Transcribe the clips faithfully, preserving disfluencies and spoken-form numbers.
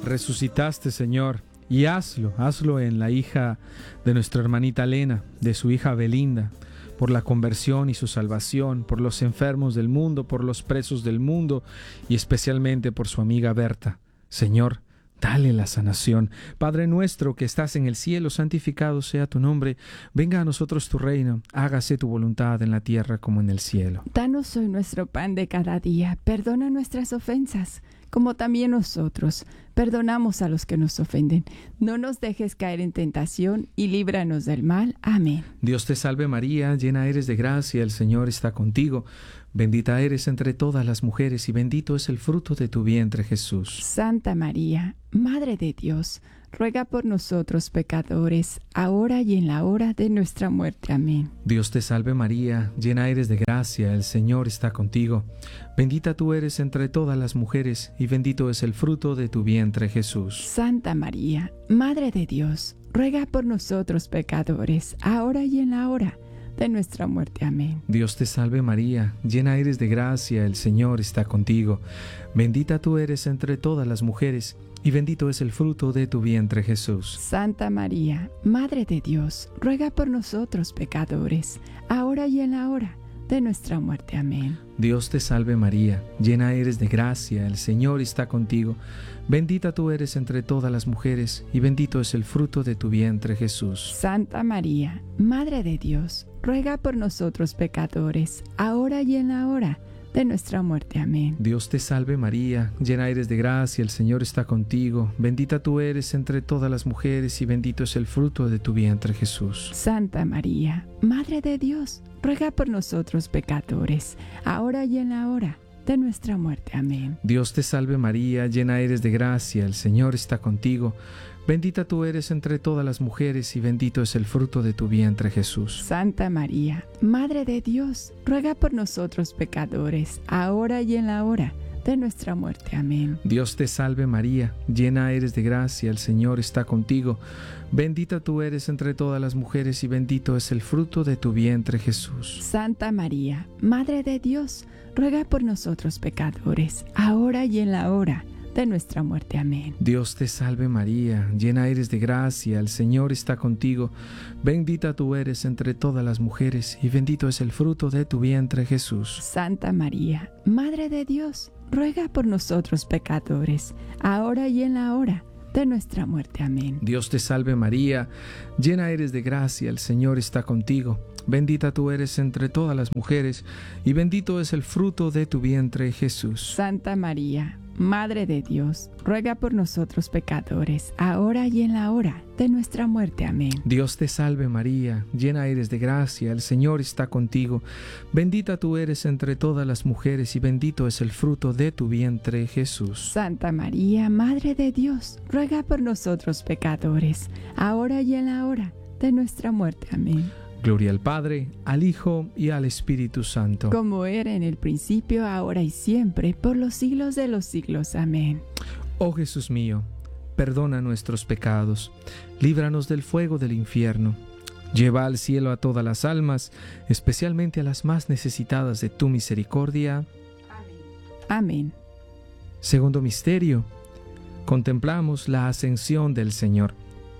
resucitaste, Señor, y hazlo, hazlo en la hija de nuestra hermanita Elena, de su hija Belinda, por la conversión y su salvación, por los enfermos del mundo, por los presos del mundo y especialmente por su amiga Berta. Señor, dale la sanación. Padre nuestro que estás en el cielo, santificado sea tu nombre. Venga a nosotros tu reino. Hágase tu voluntad en la tierra como en el cielo. Danos hoy nuestro pan de cada día. Perdona nuestras ofensas, como también nosotros perdonamos a los que nos ofenden. No nos dejes caer en tentación y líbranos del mal. Amén. Dios te salve María, llena eres de gracia, el Señor está contigo. Bendita eres entre todas las mujeres y bendito es el fruto de tu vientre, Jesús. Santa María, Madre de Dios, ruega por nosotros pecadores, ahora y en la hora de nuestra muerte. Amén. Dios te salve María, llena eres de gracia, el Señor está contigo. Bendita tú eres entre todas las mujeres y bendito es el fruto de tu vientre, Jesús. Santa María, Madre de Dios, ruega por nosotros pecadores, ahora y en la hora de nuestra muerte. Amén. Dios te salve María, llena eres de gracia, el Señor está contigo. Bendita tú eres entre todas las mujeres y bendito es el fruto de tu vientre, Jesús. Santa María, Madre de Dios, ruega por nosotros pecadores, ahora y en la hora de nuestra muerte. Amén. Dios te salve María, llena eres de gracia, el Señor está contigo. Bendita tú eres entre todas las mujeres y bendito es el fruto de tu vientre, Jesús. Santa María, Madre de Dios, ruega por nosotros pecadores, ahora y en la hora de nuestra muerte. Amén. Dios te salve María, llena eres de gracia, el Señor está contigo. Bendita tú eres entre todas las mujeres y bendito es el fruto de tu vientre, Jesús. Santa María, Madre de Dios, ruega por nosotros pecadores, ahora y en la hora de nuestra muerte. Amén. Dios te salve María, llena eres de gracia, el Señor está contigo. Bendita tú eres entre todas las mujeres y bendito es el fruto de tu vientre, Jesús. Santa María, Madre de Dios, ruega por nosotros pecadores, ahora y en la hora de nuestra muerte. Amén. Dios te salve María, llena eres de gracia, el Señor está contigo. Bendita tú eres entre todas las mujeres y bendito es el fruto de tu vientre, Jesús. Santa María, Madre de Dios, ruega por nosotros pecadores, ahora y en la hora de nuestra muerte. Amén. Dios te salve María, llena eres de gracia, el Señor está contigo. Bendita tú eres entre todas las mujeres y bendito es el fruto de tu vientre, Jesús. Santa María, Madre de Dios, ruega por nosotros pecadores, ahora y en la hora de nuestra muerte. Amén. Dios te salve María, llena eres de gracia, el Señor está contigo. Bendita tú eres entre todas las mujeres y bendito es el fruto de tu vientre, Jesús. Santa María, Madre de Dios, ruega por nosotros pecadores, ahora y en la hora de nuestra muerte. Amén. Dios te salve María, llena eres de gracia, el Señor está contigo. Bendita tú eres entre todas las mujeres y bendito es el fruto de tu vientre, Jesús. Santa María, Madre de Dios, ruega por nosotros pecadores, ahora y en la hora de nuestra muerte. Amén. Gloria al Padre, al Hijo y al Espíritu Santo. Como era en el principio, ahora y siempre, por los siglos de los siglos. Amén. Oh Jesús mío, perdona nuestros pecados, líbranos del fuego del infierno, lleva al cielo a todas las almas, especialmente a las más necesitadas de tu misericordia. Amén. Amén. Segundo misterio, contemplamos la ascensión del Señor.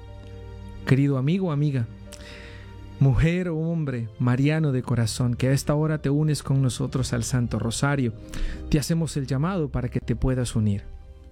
Querido amigo o amiga, mujer o hombre mariano de corazón, que a esta hora te unes con nosotros al Santo Rosario, te hacemos el llamado para que te puedas unir.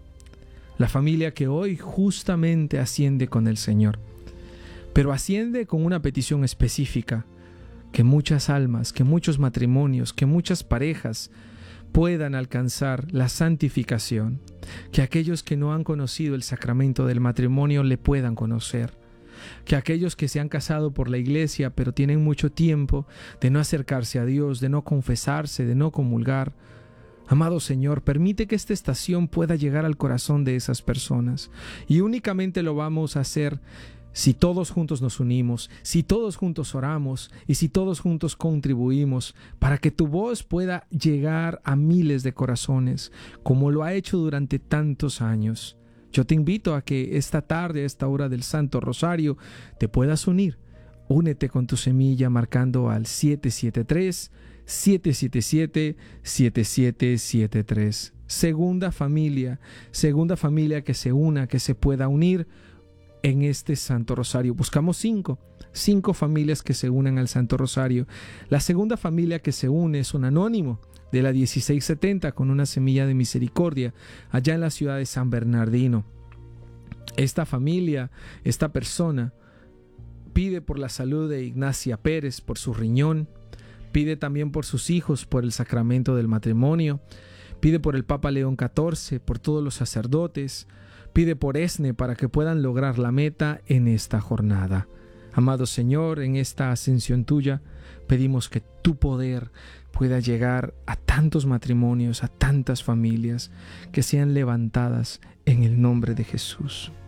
La familia que hoy justamente asciende con el Señor, pero asciende con una petición específica, que muchas almas, que muchos matrimonios, que muchas parejas puedan alcanzar la santificación, que aquellos que no han conocido el sacramento del matrimonio le puedan conocer, que aquellos que se han casado por la iglesia pero tienen mucho tiempo de no acercarse a Dios, de no confesarse, de no comulgar. Amado Señor, permite que esta estación pueda llegar al corazón de esas personas y únicamente lo vamos a hacer si todos juntos nos unimos, si todos juntos oramos y si todos juntos contribuimos para que tu voz pueda llegar a miles de corazones como lo ha hecho durante tantos años. Yo te invito a que esta tarde, a esta hora del Santo Rosario, te puedas unir. Únete con tu semilla marcando al siete siete tres, siete siete siete, siete siete siete tres. segunda familia, segunda familia que se una, que se pueda unir en este Santo Rosario. Buscamos cinco, cinco familias que se unan al Santo Rosario. La segunda familia que se une es un anónimo de la dieciséis setenta con una semilla de misericordia, allá en la ciudad de San Bernardino. Esta familia, esta persona, pide por la salud de Ignacia Pérez, por su riñón, pide también por sus hijos, por el sacramento del matrimonio, pide por el Papa León catorce, por todos los sacerdotes, pide por ESNE para que puedan lograr la meta en esta jornada. Amado Señor, en esta ascensión tuya, pedimos que tu poder pueda llegar a tantos matrimonios, a tantas familias que sean levantadas en el nombre de Jesús.